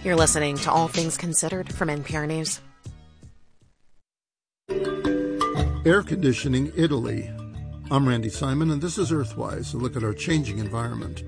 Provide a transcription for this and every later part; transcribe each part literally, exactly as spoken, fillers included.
You're listening to All Things Considered from N P R News. Air conditioning Italy. I'm Randy Simon, and this is Earthwise, a look at our changing environment.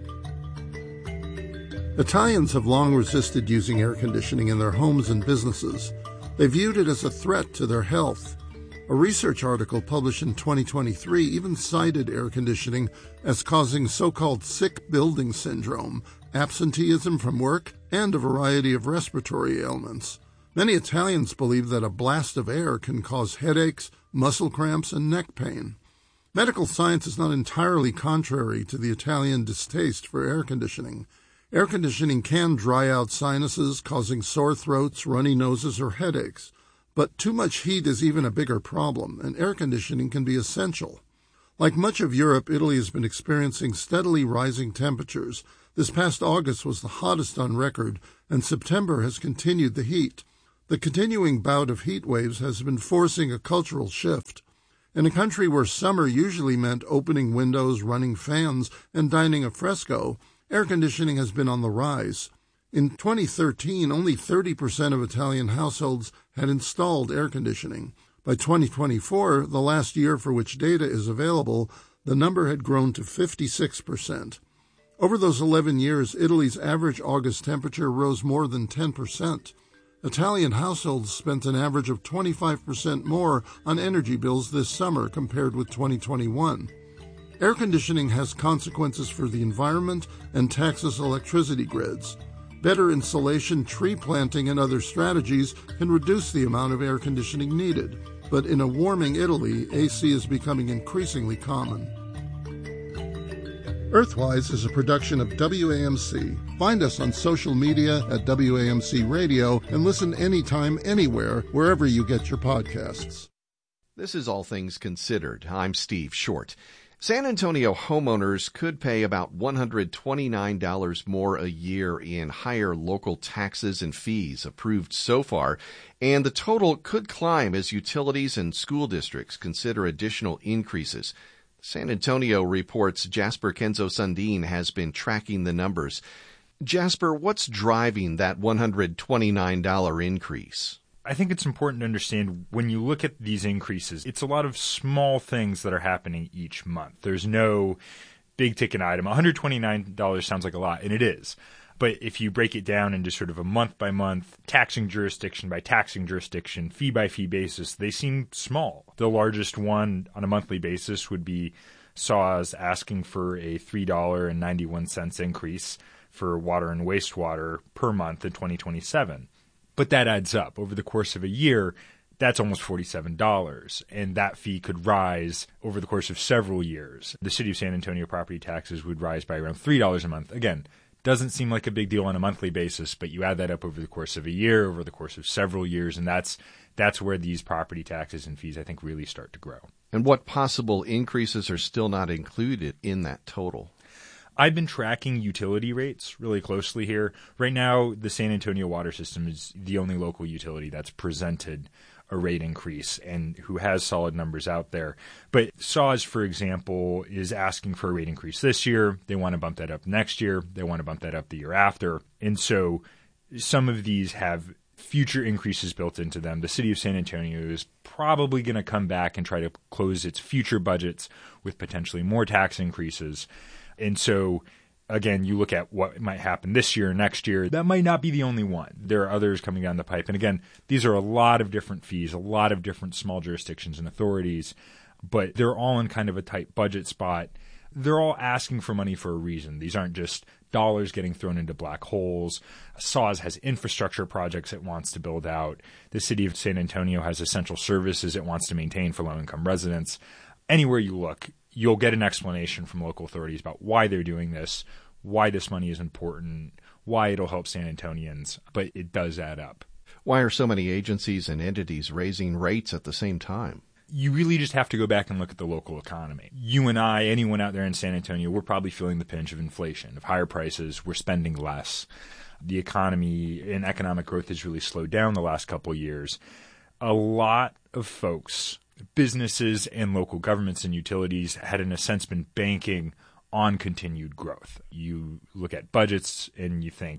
Italians have long resisted using air conditioning in their homes and businesses. They viewed it as a threat to their health. A research article published in twenty twenty-three even cited air conditioning as causing so-called sick building syndrome, absenteeism from work, and a variety of respiratory ailments. Many Italians believe that a blast of air can cause headaches, muscle cramps, and neck pain. Medical science is not entirely contrary to the Italian distaste for air conditioning. Air conditioning can dry out sinuses, causing sore throats, runny noses, or headaches. But too much heat is even a bigger problem, and air conditioning can be essential. Like much of Europe, Italy has been experiencing steadily rising temperatures. This past August was the hottest on record, and September has continued the heat. The continuing bout of heat waves has been forcing a cultural shift. In a country where summer usually meant opening windows, running fans, and dining a fresco, air conditioning has been on the rise. In twenty thirteen, only thirty percent of Italian households had installed air conditioning. By twenty twenty-four, the last year for which data is available, the number had grown to fifty-six percent. Over those eleven years, Italy's average August temperature rose more than ten percent. Italian households spent an average of twenty-five percent more on energy bills this summer compared with twenty twenty-one. Air conditioning has consequences for the environment and taxes electricity grids. Better insulation, tree planting, and other strategies can reduce the amount of air conditioning needed. But in a warming Italy, A C is becoming increasingly common. Earthwise is a production of W A M C. Find us on social media at W A M C Radio and listen anytime, anywhere, wherever you get your podcasts. This is All Things Considered. I'm Steve Short. San Antonio homeowners could pay about one hundred twenty-nine dollars more a year in higher local taxes and fees approved so far, and the total could climb as utilities and school districts consider additional increases. San Antonio Report's Jasper Kenzo Sundin has been tracking the numbers. Jasper, what's driving that one hundred twenty-nine dollars increase? I think it's important to understand when you look at these increases, it's a lot of small things that are happening each month. There's no big ticket item. one hundred twenty-nine dollars sounds like a lot, and it is. But if you break it down into sort of a month-by-month, taxing jurisdiction by taxing jurisdiction, fee-by-fee basis, they seem small. The largest one on a monthly basis would be S A W S asking for a three dollars and ninety-one cents increase for water and wastewater per month in twenty twenty-seven. But that adds up. Over the course of a year, that's almost forty-seven dollars, and that fee could rise over the course of several years. The city of San Antonio property taxes would rise by around three dollars a month. Again, doesn't seem like a big deal on a monthly basis, but you add that up over the course of a year, over the course of several years, and that's that's where these property taxes and fees, I think, really start to grow. And what possible increases are still not included in that total? I've been tracking utility rates really closely here. Right now, the San Antonio water system is the only local utility that's presented a rate increase and who has solid numbers out there. But S A W S, for example, is asking for a rate increase this year. They want to bump that up next year. They want to bump that up the year after. And so some of these have future increases built into them. The city of San Antonio is probably going to come back and try to close its future budgets with potentially more tax increases. And so again, you look at what might happen this year, next year, that might not be the only one. There are others coming down the pipe. And again, these are a lot of different fees, a lot of different small jurisdictions and authorities, but they're all in kind of a tight budget spot. They're all asking for money for a reason. These aren't just dollars getting thrown into black holes. S A W S has infrastructure projects it wants to build out. The city of San Antonio has essential services it wants to maintain for low-income residents. Anywhere you look, you'll get an explanation from local authorities about why they're doing this, why this money is important, why it'll help San Antonians, but it does add up. Why are so many agencies and entities raising rates at the same time? You really just have to go back and look at the local economy. You and I, anyone out there in San Antonio, we're probably feeling the pinch of inflation, of higher prices. We're spending less. The economy and economic growth has really slowed down the last couple of years. A lot of folks, businesses and local governments and utilities had in a sense been banking on continued growth. You look at budgets and you think,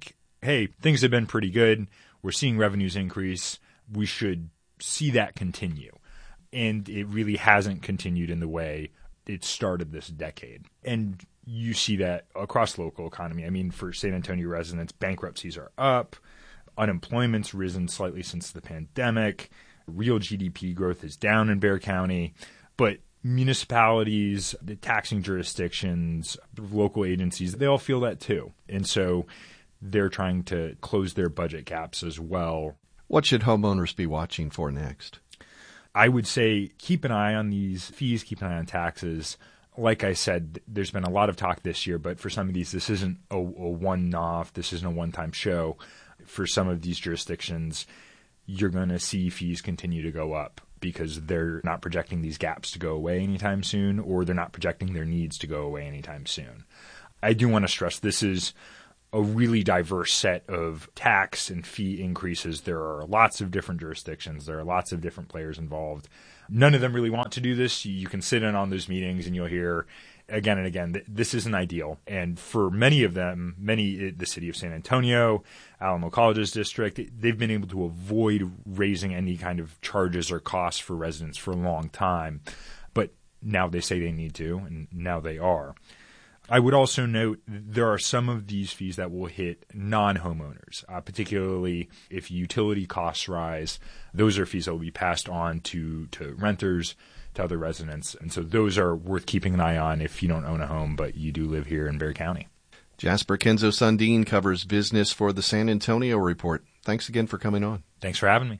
hey, things have been pretty good. We're seeing revenues increase. We should see that continue. And it really hasn't continued in the way it started this decade. And you see that across the local economy. I mean, for San Antonio residents, bankruptcies are up. Unemployment's risen slightly since the pandemic. Real G D P growth is down in Bexar County. But municipalities, the taxing jurisdictions, local agencies, they all feel that too. And so they're trying to close their budget gaps as well. What should homeowners be watching for next? I would say keep an eye on these fees, keep an eye on taxes. Like I said, there's been a lot of talk this year, but for some of these, this isn't a, a one-off. This isn't a one-time show. For some of these jurisdictions, you're going to see fees continue to go up because they're not projecting these gaps to go away anytime soon, or they're not projecting their needs to go away anytime soon. I do want to stress this is a really diverse set of tax and fee increases. There are lots of different jurisdictions. There are lots of different players involved. None of them really want to do this. You can sit in on those meetings and you'll hear again and again, this isn't ideal. And for many of them, many, the city of San Antonio, Alamo College's district, they've been able to avoid raising any kind of charges or costs for residents for a long time. But now they say they need to, and now they are. I would also note there are some of these fees that will hit non-homeowners, uh, particularly if utility costs rise. Those are fees that will be passed on to, to renters, to other residents. And so those are worth keeping an eye on if you don't own a home, but you do live here in Bexar County. Jasper Kenzo Sundin covers business for the San Antonio Report. Thanks again for coming on. Thanks for having me.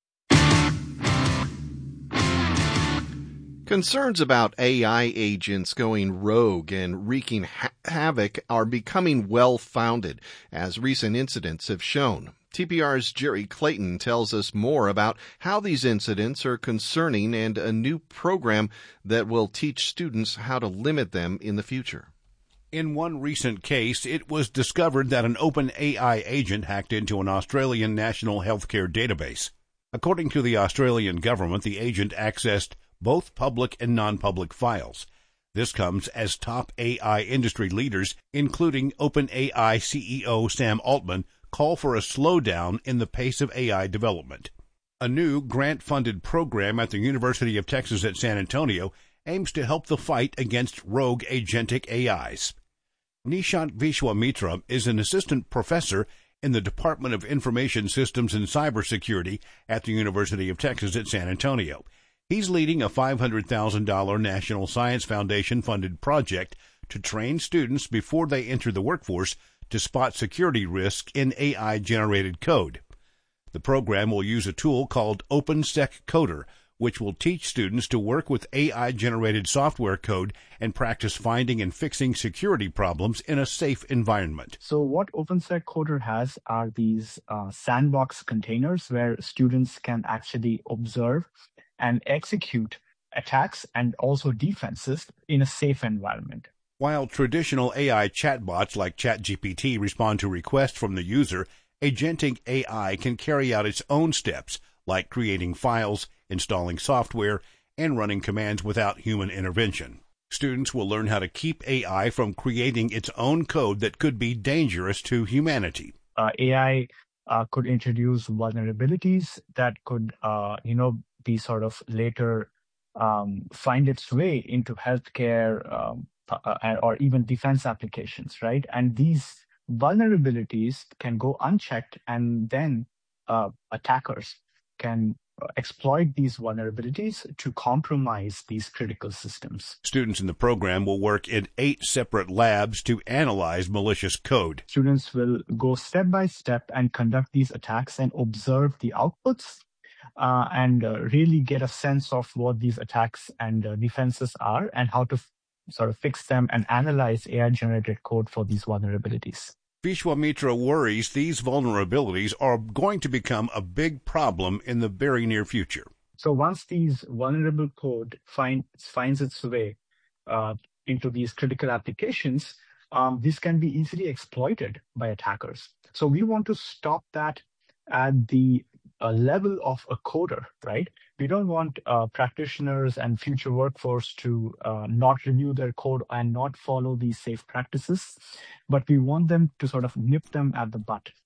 Concerns about A I agents going rogue and wreaking ha- havoc are becoming well-founded, as recent incidents have shown. T P R's Jerry Clayton tells us more about how these incidents are concerning and a new program that will teach students how to limit them in the future. In one recent case, it was discovered that an open A I agent hacked into an Australian national healthcare database. According to the Australian government, the agent accessed both public and non-public files. This comes as top A I industry leaders, including OpenAI C E O Sam Altman, call for a slowdown in the pace of A I development. A new grant-funded program at the University of Texas at San Antonio aims to help the fight against rogue agentic A Is. Nishant Vishwamitra is an assistant professor in the Department of Information Systems and Cybersecurity at the University of Texas at San Antonio. He's leading a five hundred thousand dollars National Science Foundation-funded project to train students before they enter the workforce to spot security risk in A I-generated code. The program will use a tool called OpenSec Coder, which will teach students to work with A I-generated software code and practice finding and fixing security problems in a safe environment. So what OpenSec Coder has are these uh, sandbox containers where students can actually observe and execute attacks and also defenses in a safe environment. While traditional A I chatbots like ChatGPT respond to requests from the user, agentic A I can carry out its own steps, like creating files, installing software, and running commands without human intervention. Students will learn how to keep A I from creating its own code that could be dangerous to humanity. Uh, A I uh, could introduce vulnerabilities that could, uh, you know, be sort of later um, find its way into healthcare um, uh, or even defense applications, right? And these vulnerabilities can go unchecked, and then uh, attackers can exploit these vulnerabilities to compromise these critical systems. Students in the program will work in eight separate labs to analyze malicious code. Students will go step by step and conduct these attacks and observe the outputs uh, and uh, really get a sense of what these attacks and uh, defenses are and how to f- sort of fix them and analyze A I-generated code for these vulnerabilities. Vishwamitra worries these vulnerabilities are going to become a big problem in the very near future. So once these vulnerable code find, finds its way uh, into these critical applications, um, this can be easily exploited by attackers. So we want to stop that at the uh, level of a coder, right? We don't want uh, practitioners and future workforce to uh, not review their code and not follow these safe practices, but we want them to sort of nip them at the butt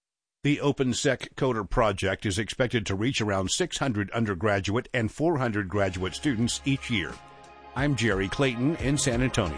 The OpenSec Coder project is expected to reach around six hundred undergraduate and four hundred graduate students each year. I'm Jerry Clayton in San Antonio.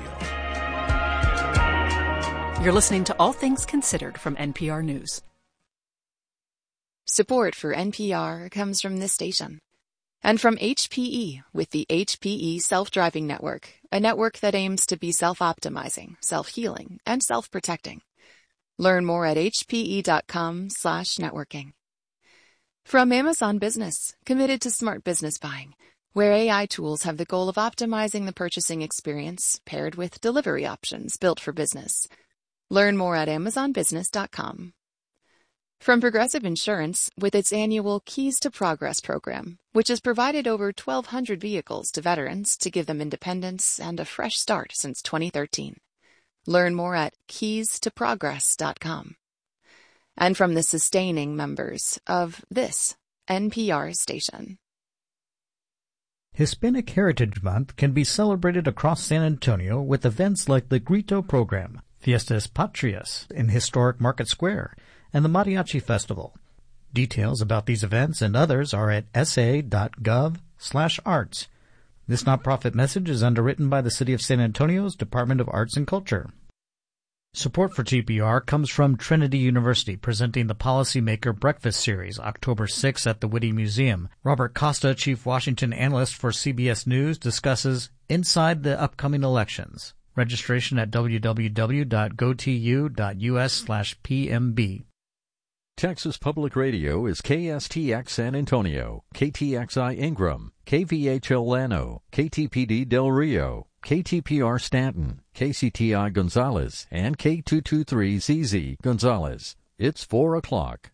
You're listening to All Things Considered from N P R News. Support for N P R comes from this station and from H P E with the H P E Self-Driving Network, a network that aims to be self-optimizing, self-healing, and self-protecting. Learn more at hpe.com slash networking. From Amazon Business, committed to smart business buying, where A I tools have the goal of optimizing the purchasing experience paired with delivery options built for business. Learn more at amazon business dot com. From Progressive Insurance with its annual Keys to Progress program, which has provided over twelve hundred vehicles to veterans to give them independence and a fresh start since twenty thirteen. Learn more at keys to progress dot com. And from the sustaining members of this N P R station. Hispanic Heritage Month can be celebrated across San Antonio with events like the Grito program, Fiestas Patrias in historic Market Square, and the Mariachi Festival. Details about these events and others are at s a dot gov slash arts. This nonprofit message is underwritten by the City of San Antonio's Department of Arts and Culture. Support for T P R comes from Trinity University, presenting the Policymaker Breakfast Series, October sixth at the Whitty Museum. Robert Costa, Chief Washington Analyst for C B S News, discusses Inside the Upcoming Elections. Registration at w w w dot go t u dot u s slash p m b. Texas Public Radio is K S T X San Antonio, K T X I Ingram, K V H L Llano, K T P D Del Rio, K T P R Stanton, K C T I Gonzales, and K two twenty-three Z Z Gonzales. It's four o'clock.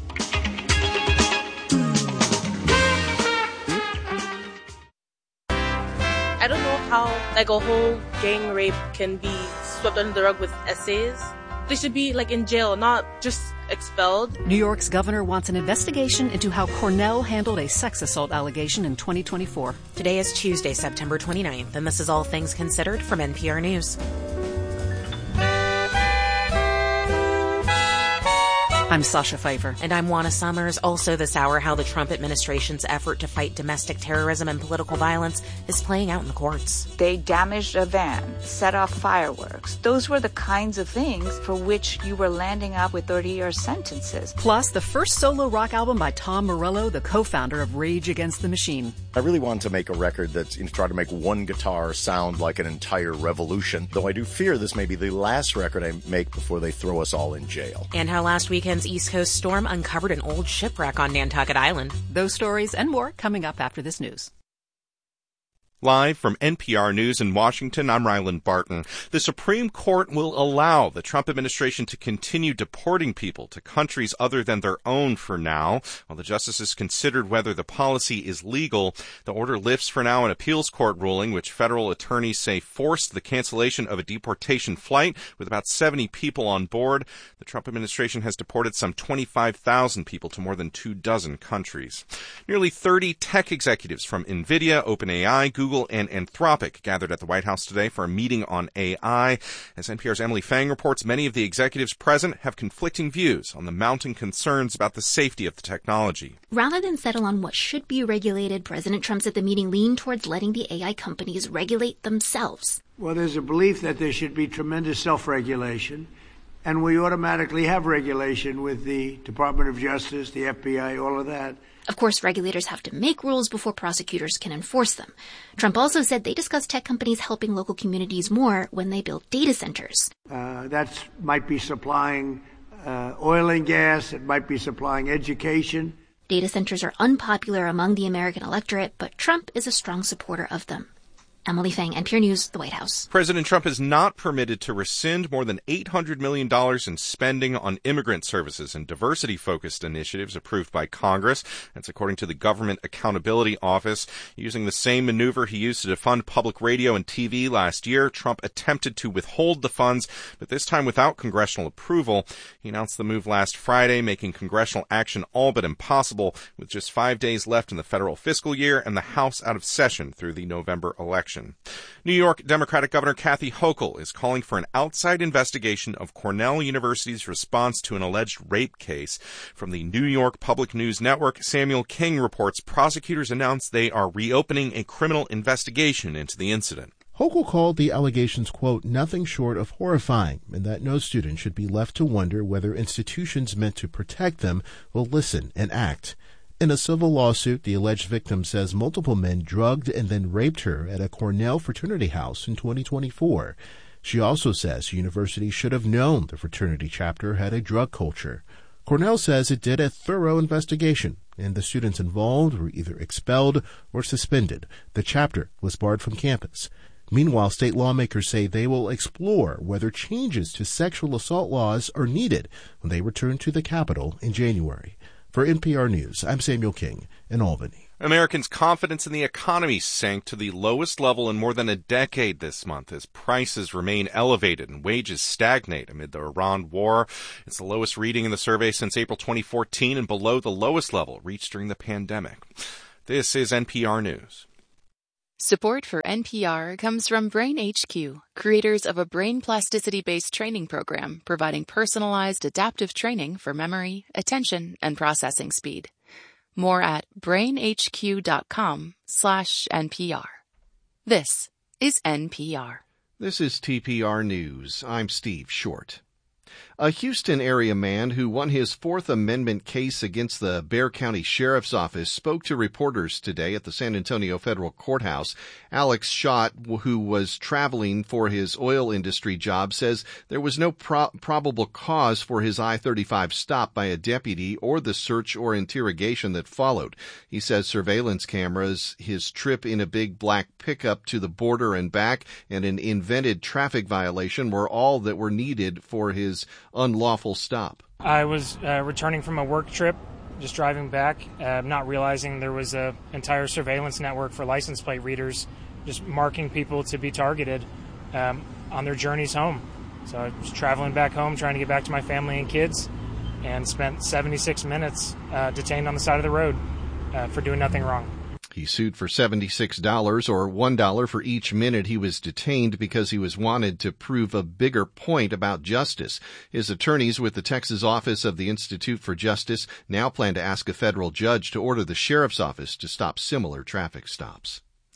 I don't know how like a whole gang rape can be swept under the rug with essays. They should be like in jail, not just expelled. New York's governor wants an investigation into how Cornell handled a sex assault allegation in twenty twenty-four. Today is Tuesday, September twenty-ninth, and this is All Things Considered from N P R News. I'm Sasha Pfeiffer. And I'm Juana Summers. Also this hour, how the Trump administration's effort to fight domestic terrorism and political violence is playing out in the courts. They damaged a van, set off fireworks. Those were the kinds of things for which you were landing up with thirty-year sentences. Plus, the first solo rock album by Tom Morello, the co-founder of Rage Against the Machine. I really wanted to make a record that's, you know, try to make one guitar sound like an entire revolution, though I do fear this may be the last record I make before they throw us all in jail. And how last weekend's East Coast storm uncovered an old shipwreck on Nantucket Island. Those stories and more coming up after this news. Live from N P R News in Washington, I'm Ryland Barton. The Supreme Court will allow the Trump administration to continue deporting people to countries other than their own for now. While the justices considered whether the policy is legal, the order lifts for now an appeals court ruling, which federal attorneys say forced the cancellation of a deportation flight with about seventy people on board. The Trump administration has deported some twenty-five thousand people to more than two dozen countries. Nearly thirty tech executives from NVIDIA, OpenAI, Google, and Anthropic gathered at the White House today for a meeting on A I. As N P R's Emily Fang reports, many of the executives present have conflicting views on the mounting concerns about the safety of the technology. Rather than settle on what should be regulated, President Trump at the meeting leaned towards letting the A I companies regulate themselves. Well, there's a belief that there should be tremendous self-regulation, and we automatically have regulation with the Department of Justice, the F B I, all of that. Of course, regulators have to make rules before prosecutors can enforce them. Trump also said they discuss tech companies helping local communities more when they build data centers. Uh, that might be supplying uh, oil and gas. It might be supplying education. Data centers are unpopular among the American electorate, but Trump is a strong supporter of them. Emily Fang, N P R News, the White House. President Trump is not permitted to rescind more than eight hundred million dollars in spending on immigrant services and diversity-focused initiatives approved by Congress. That's according to the Government Accountability Office. Using the same maneuver he used to defund public radio and T V last year, Trump attempted to withhold the funds, but this time without congressional approval. He announced the move last Friday, making congressional action all but impossible, with just five days left in the federal fiscal year and the House out of session through the November election. election. New York Democratic Governor Kathy Hochul is calling for an outside investigation of Cornell University's response to an alleged rape case. From the New York Public News Network, Samuel King reports prosecutors announced they are reopening a criminal investigation into the incident. Hochul called the allegations, quote, nothing short of horrifying, and that no student should be left to wonder whether institutions meant to protect them will listen and act. In a civil lawsuit, the alleged victim says multiple men drugged and then raped her at a Cornell fraternity house in twenty twenty-four. She also says the university should have known the fraternity chapter had a drug culture. Cornell says it did a thorough investigation, and the students involved were either expelled or suspended. The chapter was barred from campus. Meanwhile, state lawmakers say they will explore whether changes to sexual assault laws are needed when they return to the Capitol in January. For N P R News, I'm Samuel King in Albany. Americans' confidence in the economy sank to the lowest level in more than a decade this month as prices remain elevated and wages stagnate amid the Iran war. It's the lowest reading in the survey since April twenty fourteen and below the lowest level reached during the pandemic. This is N P R News. Support for N P R comes from Brain H Q, creators of a brain plasticity-based training program providing personalized adaptive training for memory, attention, and processing speed. More at brainhq.com slash NPR. This is N P R. This is T P R News. I'm Steve Short. A Houston area man who won his Fourth Amendment case against the Bexar County Sheriff's Office spoke to reporters today at the San Antonio Federal Courthouse. Alex Schott, who was traveling for his oil industry job, says there was no pro- probable cause for his I thirty-five stop by a deputy or the search or interrogation that followed. He says surveillance cameras, his trip in a big black pickup to the border and back, and an invented traffic violation were all that were needed for his unlawful stop. I was uh, returning from a work trip, just driving back, uh, not realizing there was an entire surveillance network for license plate readers just marking people to be targeted um, on their journeys home. So I was traveling back home, trying to get back to my family and kids, and spent seventy-six minutes uh, detained on the side of the road uh, for doing nothing wrong. He sued for seventy-six dollars or one dollar for each minute he was detained because he was wanted to prove a bigger point about justice. His attorneys with the Texas office of the Institute for Justice now plan to ask a federal judge to order the sheriff's office to stop similar traffic stops.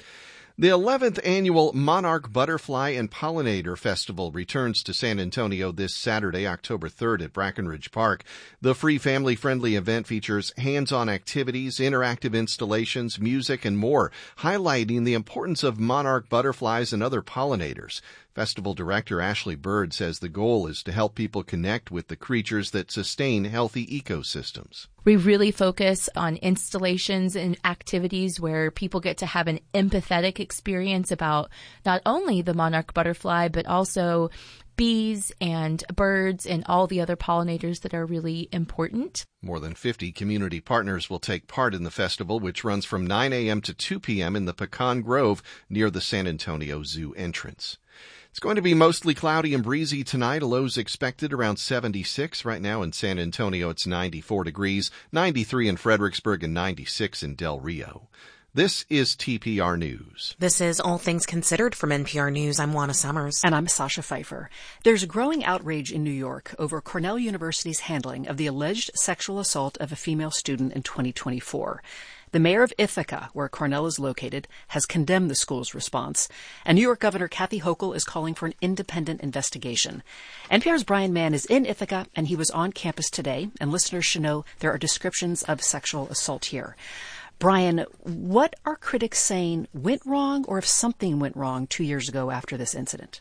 The eleventh annual Monarch Butterfly and Pollinator Festival returns to San Antonio this Saturday, October third at Brackenridge Park. The free family-friendly event features hands-on activities, interactive installations, music, and more, highlighting the importance of monarch butterflies and other pollinators. Festival director Ashley Bird says the goal is to help people connect with the creatures that sustain healthy ecosystems. We really focus on installations and activities where people get to have an empathetic experience about not only the monarch butterfly, but also bees and birds and all the other pollinators that are really important. More than fifty community partners will take part in the festival, which runs from nine a.m. to two p.m. in the Pecan Grove near the San Antonio Zoo entrance. It's going to be mostly cloudy and breezy tonight. A low's expected around seventy-six. Right now in San Antonio, it's ninety-four degrees, ninety-three in Fredericksburg, and ninety-six in Del Rio. This is T P R News. This is All Things Considered from N P R News. I'm Juana Summers. And I'm Sasha Pfeiffer. There's growing outrage in New York over Cornell University's handling of the alleged sexual assault of a female student in twenty twenty-four. The mayor of Ithaca, where Cornell is located, has condemned the school's response, and New York Governor Kathy Hochul is calling for an independent investigation. N P R's Brian Mann is in Ithaca, and he was on campus today, and listeners should know there are descriptions of sexual assault here. Brian, what are critics saying went wrong, or if something went wrong two years ago after this incident?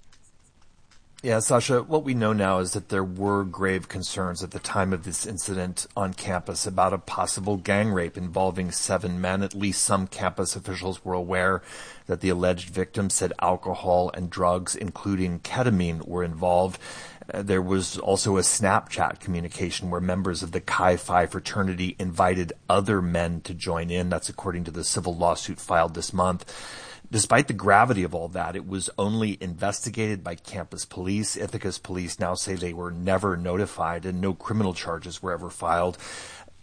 Yeah, Sasha, what we know now is that there were grave concerns at the time of this incident on campus about a possible gang rape involving seven men. At least some campus officials were aware that the alleged victim said alcohol and drugs, including ketamine, were involved. Uh, there was also a Snapchat communication where members of the Chi Phi fraternity invited other men to join in. That's according to the civil lawsuit filed this month. Despite the gravity of all that, it was only investigated by campus police. Ithaca's police now say they were never notified and no criminal charges were ever filed.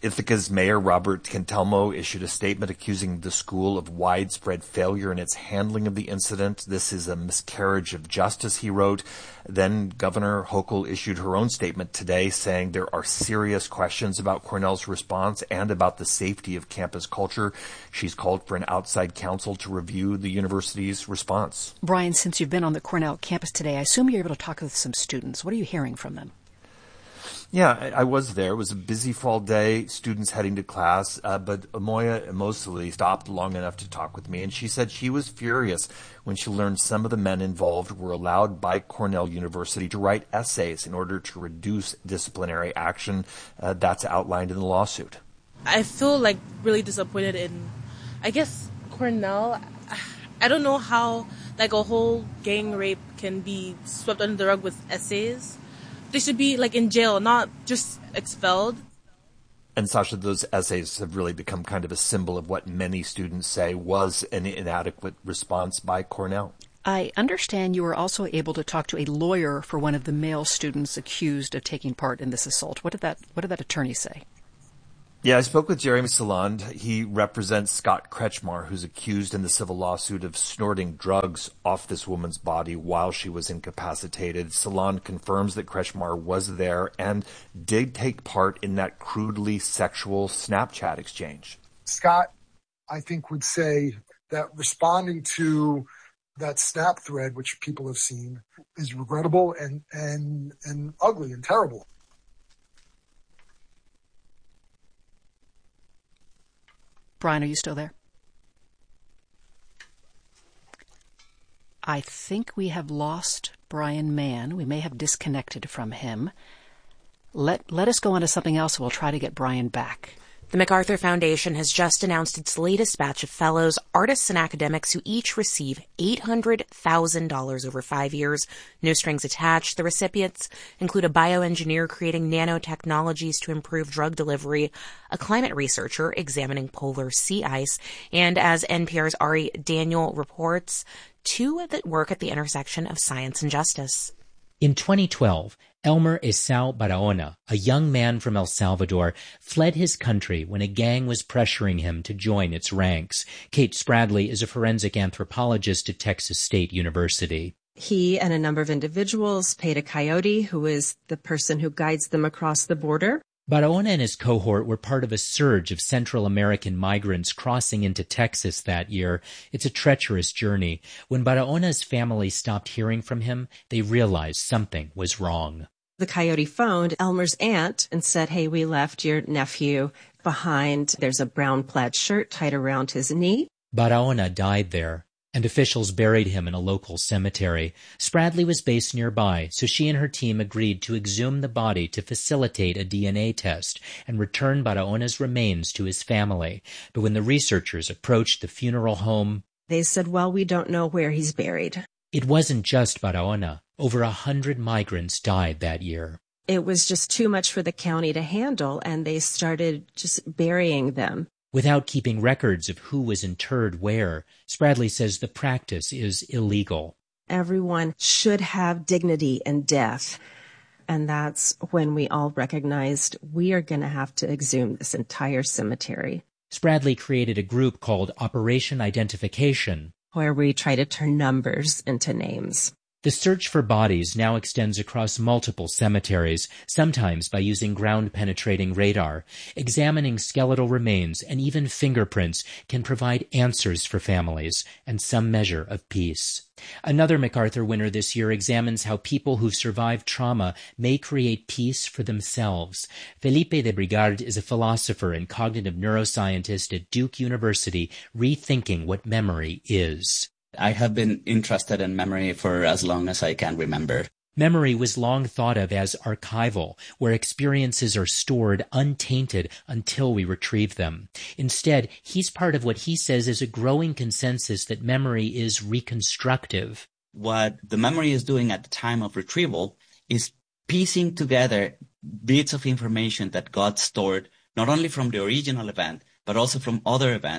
Ithaca's mayor, Robert Cantelmo, issued a statement accusing the school of widespread failure in its handling of the incident. This is a miscarriage of justice, he wrote. Then Governor Hochul issued her own statement today saying there are serious questions about Cornell's response and about the safety of campus culture. She's called for an outside counsel to review the university's response. Brian, since you've been on the Cornell campus today, I assume you're able to talk with some students. What are you hearing from them? Yeah, I, I was there. It was a busy fall day, students heading to class, uh, but Amoya Emosili stopped long enough to talk with me, and she said she was furious when she learned some of the men involved were allowed by Cornell University to write essays in order to reduce disciplinary action. Uh, that's outlined in the lawsuit. I feel like really disappointed in, I guess, Cornell. I don't know how like a whole gang rape can be swept under the rug with essays. They should be like in jail, not just expelled. And Sasha, those essays have really become kind of a symbol of what many students say was an inadequate response by Cornell. I understand you were also able to talk to a lawyer for one of the male students accused of taking part in this assault. What did that What did that attorney say? Yeah, I spoke with Jeremy Saland. He represents Scott Kretschmar, who's accused in the civil lawsuit of snorting drugs off this woman's body while she was incapacitated. Saland confirms that Kretschmar was there and did take part in that crudely sexual Snapchat exchange. Scott, I think, would say that responding to that Snap thread, which people have seen, is regrettable and, and, and ugly and terrible. Brian, are you still there? I think we have lost Brian Mann. We may have disconnected from him. Let, let us go on to something else, and we'll try to get Brian back. The MacArthur Foundation has just announced its latest batch of fellows, artists and academics who each receive eight hundred thousand dollars over five years, no strings attached. The recipients include a bioengineer creating nanotechnologies to improve drug delivery, a climate researcher examining polar sea ice, and as N P R's Ari Daniel reports, two that work at the intersection of science and justice. In twenty twelve, Elmer Esau Barahona, a young man from El Salvador, fled his country when a gang was pressuring him to join its ranks. Kate Spradley is a forensic anthropologist at Texas State University. He and a number of individuals paid a coyote, who is the person who guides them across the border. Barahona and his cohort were part of a surge of Central American migrants crossing into Texas that year. It's a treacherous journey. When Barahona's family stopped hearing from him, they realized something was wrong. The coyote phoned Elmer's aunt and said, hey, we left your nephew behind. There's a brown plaid shirt tied around his knee. Barahona died there, and officials buried him in a local cemetery. Spradley was based nearby, so she and her team agreed to exhume the body to facilitate a D N A test and return Barahona's remains to his family. But when the researchers approached the funeral home, they said, well, we don't know where he's buried. It wasn't just Barahona. Over a hundred migrants died that year. It was just too much for the county to handle, and they started just burying them. Without keeping records of who was interred where, Spradley says the practice is illegal. Everyone should have dignity in death. And that's when we all recognized we are going to have to exhume this entire cemetery. Spradley created a group called Operation Identification, where we try to turn numbers into names. The search for bodies now extends across multiple cemeteries, sometimes by using ground-penetrating radar. Examining skeletal remains and even fingerprints can provide answers for families and some measure of peace. Another MacArthur winner this year examines how people who've survived trauma may create peace for themselves. Felipe de Brigard is a philosopher and cognitive neuroscientist at Duke University, rethinking what memory is. I have been interested in memory for as long as I can remember. Memory was long thought of as archival, where experiences are stored untainted until we retrieve them. Instead, he's part of what he says is a growing consensus that memory is reconstructive. What the memory is doing at the time of retrieval is piecing together bits of information that got stored not only from the original event, but also from other events.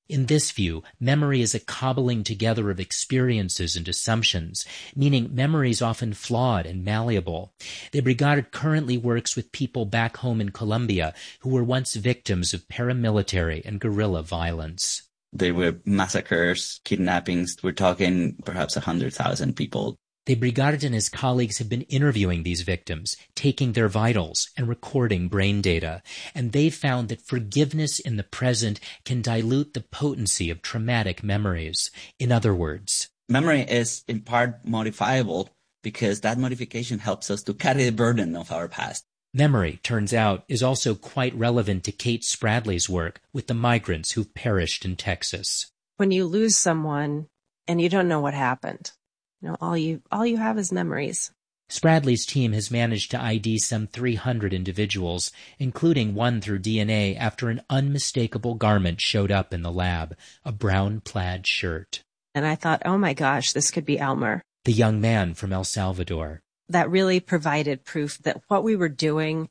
In this view, memory is a cobbling together of experiences and assumptions, meaning memory is often flawed and malleable. They regarded currently works with people back home in Colombia who were once victims of paramilitary and guerrilla violence. They were massacres, kidnappings. We're talking perhaps one hundred thousand people. De Brigard and his colleagues have been interviewing these victims, taking their vitals, and recording brain data. And they've found that forgiveness in the present can dilute the potency of traumatic memories. In other words, memory is in part modifiable because that modification helps us to carry the burden of our past. Memory, turns out, is also quite relevant to Kate Spradley's work with the migrants who've perished in Texas. When you lose someone and you don't know what happened, you know, all you all you have is memories. Spradley's team has managed to I D some three hundred individuals, including one through D N A after an unmistakable garment showed up in the lab, a brown plaid shirt. And I thought, oh my gosh, this could be Elmer, the young man from El Salvador. That really provided proof that what we were doing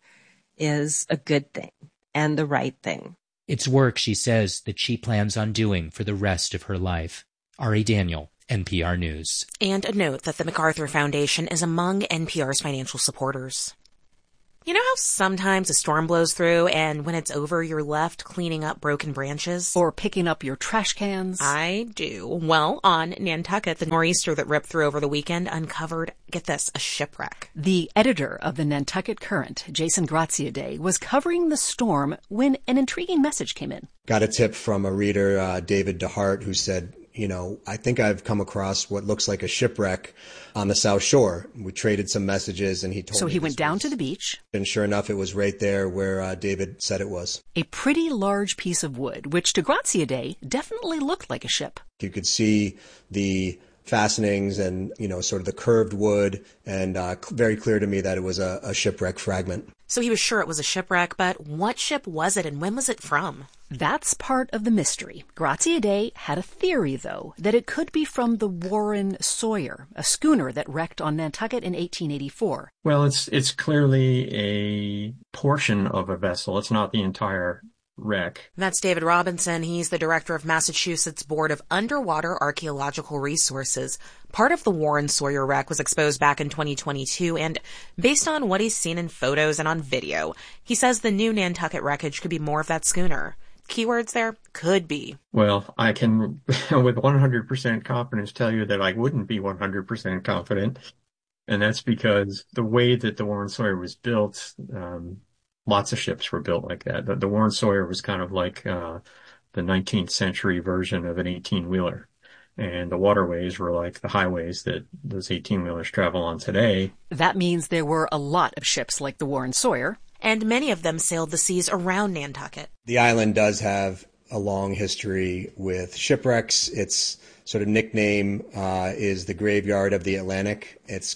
is a good thing and the right thing. It's work, she says, that she plans on doing for the rest of her life. Ari Daniel, N P R News. And a note that the MacArthur Foundation is among N P R's financial supporters. You know how sometimes a storm blows through and when it's over you're left cleaning up broken branches? Or picking up your trash cans? I do. Well, on Nantucket, the nor'easter that ripped through over the weekend uncovered, get this, a shipwreck. The editor of the Nantucket Current, Jason Graziadei, was covering the storm when an intriguing message came in. Got a tip from a reader, uh, David DeHart, who said, you know, I think I've come across what looks like a shipwreck on the South Shore. We traded some messages and he told so me. So he went down was, to the beach. And sure enough, it was right there where uh, David said it was. A pretty large piece of wood, which to Graziadei definitely looked like a ship. You could see the fastenings and, you know, sort of the curved wood, and uh, very clear to me that it was a, a shipwreck fragment. So he was sure it was a shipwreck, but what ship was it and when was it from? That's part of the mystery. Graziadei had a theory, though, that it could be from the Warren Sawyer, a schooner that wrecked on Nantucket in eighteen eighty-four. Well, it's it's clearly a portion of a vessel. It's not the entire wreck. That's David Robinson. He's the director of Massachusetts Board of Underwater Archaeological Resources. Part of the Warren Sawyer wreck was exposed back in twenty twenty-two, and based on what he's seen in photos and on video, he says the new Nantucket wreckage could be more of that schooner. Keywords there, could be. Well, I can, with one hundred percent confidence, tell you that I wouldn't be one hundred percent confident, and that's because the way that the Warren Sawyer was built, um, lots of ships were built like that. The, the Warren Sawyer was kind of like uh, the nineteenth century version of an eighteen-wheeler. And the waterways were like the highways that those eighteen-wheelers travel on today. That means there were a lot of ships like the Warren Sawyer. And many of them sailed the seas around Nantucket. The island does have a long history with shipwrecks. Its sort of nickname uh, is the Graveyard of the Atlantic. It's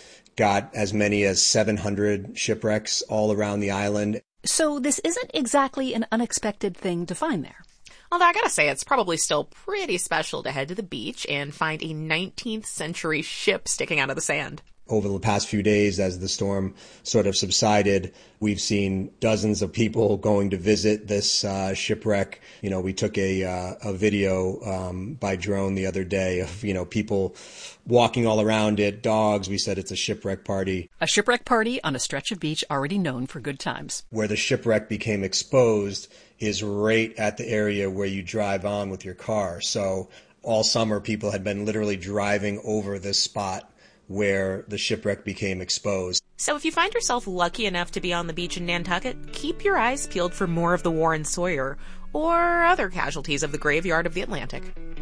got as many as seven hundred shipwrecks all around the island. So this isn't exactly an unexpected thing to find there. Although I gotta say, it's probably still pretty special to head to the beach and find a nineteenth century ship sticking out of the sand. Over the past few days, as the storm sort of subsided, we've seen dozens of people going to visit this uh, shipwreck. You know, we took a uh, a video um, by drone the other day of, you know, people walking all around it, dogs. We said it's a shipwreck party. A shipwreck party on a stretch of beach already known for good times. Where the shipwreck became exposed is right at the area where you drive on with your car. So all summer, people had been literally driving over this spot where the shipwreck became exposed. So if you find yourself lucky enough to be on the beach in Nantucket, keep your eyes peeled for more of the Warren Sawyer or other casualties of the Graveyard of the Atlantic.